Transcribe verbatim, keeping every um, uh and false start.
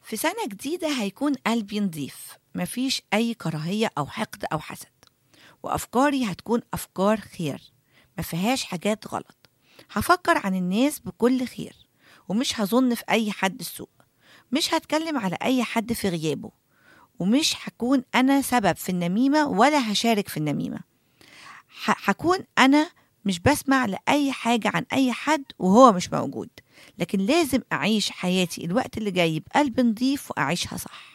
في سنة جديدة هيكون قلبي نضيف، مفيش أي كراهية أو حقد أو حسد، وأفكاري هتكون أفكار خير مفيهاش حاجات غلط. هفكر عن الناس بكل خير، ومش هظن في أي حد السوء، مش هتكلم على أي حد في غيابه، ومش هكون أنا سبب في النميمة ولا هشارك في النميمة. هكون أنا مش بسمع لأي حاجة عن أي حد وهو مش موجود، لكن لازم أعيش حياتي الوقت اللي جاي بقلب نضيف وأعيشها صح.